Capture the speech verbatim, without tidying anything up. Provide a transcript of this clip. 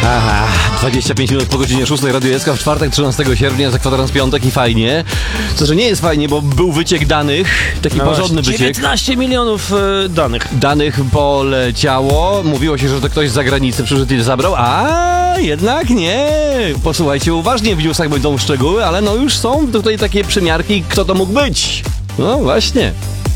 Aha, dwadzieścia pięć minut po godzinie szóstej, Radio S K w czwartek, trzynastego sierpnia, za kwadrans piątek i fajnie. Co, że nie jest fajnie, bo był wyciek danych, taki No porządny wyciek. dziewiętnaście milionów y, danych. Danych poleciało, mówiło się, że to ktoś z zagranicy przyszedł i zabrał, a jednak nie. Posłuchajcie uważnie, w newsach będą szczegóły, ale no już są tutaj takie przymiarki, kto to mógł być. No właśnie.